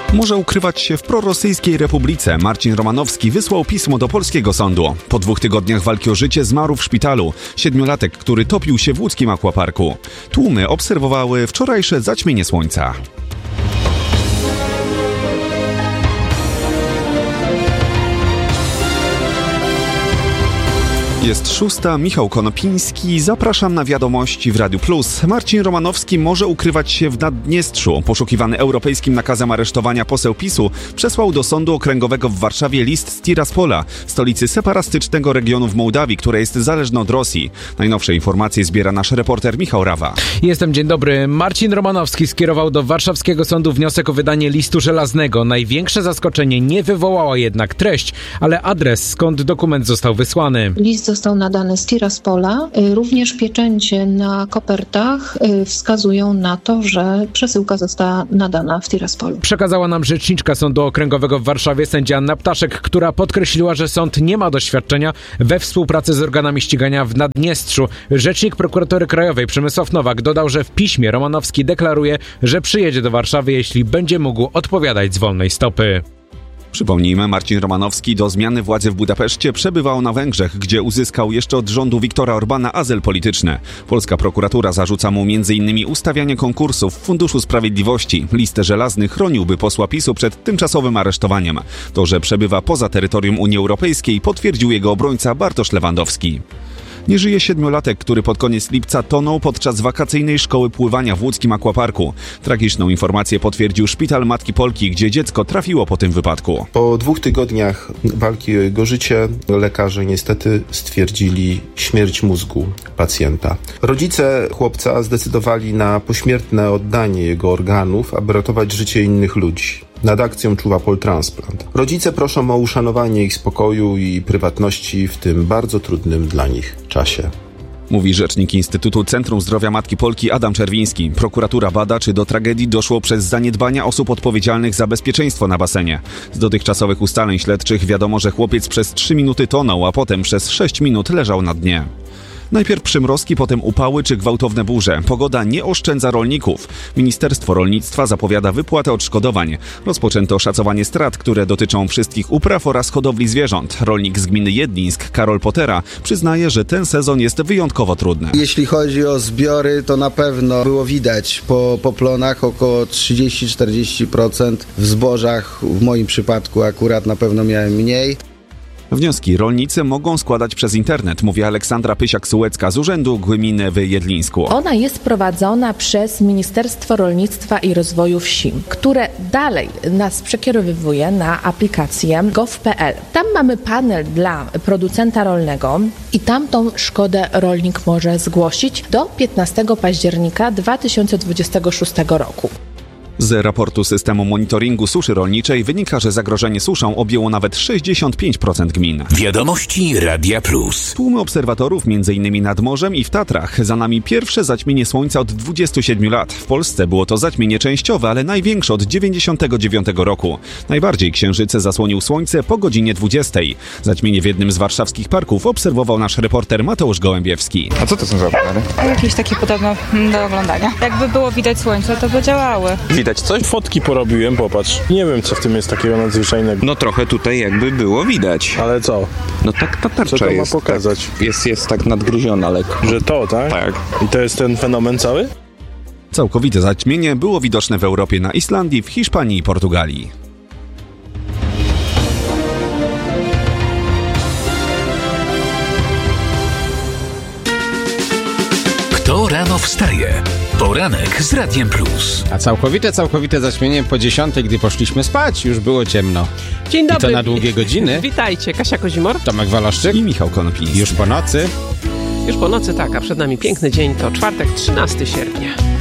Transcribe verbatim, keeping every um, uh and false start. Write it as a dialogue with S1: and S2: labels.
S1: Może ukrywać się w prorosyjskiej republice. Marcin Romanowski wysłał pismo do polskiego sądu. Po dwóch tygodniach walki o życie zmarł w szpitalu. Siedmiolatek, który topił się w łódzkim aquaparku. Tłumy obserwowały wczorajsze zaćmienie słońca. Jest szósta, Michał Konopiński. Zapraszam na wiadomości w Radiu Plus. Marcin Romanowski może ukrywać się w Naddniestrzu. Poszukiwany europejskim nakazem aresztowania poseł PiSu przesłał do Sądu Okręgowego w Warszawie list z Tiraspola, stolicy separatystycznego regionu w Mołdawii, która jest zależna od Rosji. Najnowsze informacje zbiera nasz reporter Michał Rawa.
S2: Jestem, dzień dobry. Marcin Romanowski skierował do warszawskiego sądu wniosek o wydanie listu żelaznego. Największe zaskoczenie nie wywołała jednak treść, ale adres, skąd dokument został wysłany.
S3: List został nadany z Tiraspola. Również pieczęcie na kopertach wskazują na to, że przesyłka została nadana w Tiraspolu.
S2: Przekazała nam rzeczniczka Sądu Okręgowego w Warszawie sędzia Anna Ptaszek, która podkreśliła, że sąd nie ma doświadczenia we współpracy z organami ścigania w Naddniestrzu. Rzecznik Prokuratury Krajowej Przemysław Nowak dodał, że w piśmie Romanowski deklaruje, że przyjedzie do Warszawy, jeśli będzie mógł odpowiadać z wolnej stopy.
S1: Przypomnijmy, Marcin Romanowski do zmiany władzy w Budapeszcie przebywał na Węgrzech, gdzie uzyskał jeszcze od rządu Viktora Orbana azyl polityczny. Polska prokuratura zarzuca mu między innymi ustawianie konkursów w Funduszu Sprawiedliwości. Listę żelazny chroniłby posła PiSu przed tymczasowym aresztowaniem. To, że przebywa poza terytorium Unii Europejskiej, potwierdził jego obrońca Bartosz Lewandowski. Nie żyje siedmiolatek, który pod koniec lipca tonął podczas wakacyjnej szkoły pływania w łódzkim aquaparku. Tragiczną informację potwierdził szpital Matki Polki, gdzie dziecko trafiło po tym wypadku.
S4: Po dwóch tygodniach walki o jego życie lekarze niestety stwierdzili śmierć mózgu pacjenta. Rodzice chłopca zdecydowali na pośmiertne oddanie jego organów, aby ratować życie innych ludzi. Nad akcją czuwa Poltransplant. Rodzice proszą o uszanowanie ich spokoju i prywatności w tym bardzo trudnym dla nich czasie.
S1: Mówi rzecznik Instytutu Centrum Zdrowia Matki Polki Adam Czerwiński. Prokuratura bada, czy do tragedii doszło przez zaniedbania osób odpowiedzialnych za bezpieczeństwo na basenie. Z dotychczasowych ustaleń śledczych wiadomo, że chłopiec przez trzy minuty tonął, a potem przez sześć minut leżał na dnie. Najpierw przymrozki, potem upały czy gwałtowne burze. Pogoda nie oszczędza rolników. Ministerstwo Rolnictwa zapowiada wypłatę odszkodowań. Rozpoczęto szacowanie strat, które dotyczą wszystkich upraw oraz hodowli zwierząt. Rolnik z gminy Jedlińsk, Karol Potera, przyznaje, że ten sezon jest wyjątkowo trudny.
S5: Jeśli chodzi o zbiory, to na pewno było widać po, po plonach około trzydzieści do czterdziestu procent. W zbożach, w moim przypadku akurat na pewno miałem mniej.
S1: Wnioski rolnicy mogą składać przez internet, mówi Aleksandra Pysiak-Sułecka z Urzędu Gminy w Jedlińsku.
S6: Ona jest prowadzona przez Ministerstwo Rolnictwa i Rozwoju Wsi, które dalej nas przekierowuje na aplikację gov kropka p l. Tam mamy panel dla producenta rolnego i tam tą szkodę rolnik może zgłosić do piętnastego października dwa tysiące dwudziestego szóstego roku.
S1: Z raportu systemu monitoringu suszy rolniczej wynika, że zagrożenie suszą objęło nawet sześćdziesiąt pięć procent gmin.
S7: Wiadomości Radia Plus.
S1: Tłumy obserwatorów m.in. nad morzem i w Tatrach. Za nami pierwsze zaćmienie słońca od dwudziestu siedmiu lat. W Polsce było to zaćmienie częściowe, ale największe od dziewięćdziesiątego dziewiątego roku. Najbardziej księżyce zasłonił słońce po godzinie dwudziestej. Zaćmienie w jednym z warszawskich parków obserwował nasz reporter Mateusz Gołębiewski.
S8: A co to są za okulary?
S9: Jakieś takie podobno do oglądania. Jakby było widać słońce, to by działały.
S8: Widać coś?
S10: Fotki porobiłem, popatrz. Nie wiem, co w tym jest takiego nadzwyczajnego.
S11: No trochę tutaj jakby było widać.
S10: Ale co?
S11: No tak ta tarcza
S10: co to
S11: jest.
S10: Ma pokazać?
S11: Tak, jest, jest tak nadgryziona lekko.
S10: Że to, tak?
S11: Tak.
S10: I to jest ten fenomen cały?
S1: Całkowite zaćmienie było widoczne w Europie, na Islandii, w Hiszpanii i Portugalii.
S7: Kto rano wstaje? Poranek z Radiem Plus.
S12: A całkowite, całkowite zaćmienie po dziesiątej, gdy poszliśmy spać, już było ciemno.
S13: Dzień dobry.
S12: I to na długie godziny.
S13: Witajcie, Kasia Kozimor,
S12: Tomek Waloszczyk
S1: i Michał Konopiński.
S12: Już po nocy.
S13: Już po nocy, tak, a przed nami piękny dzień, to czwartek, trzynastego sierpnia.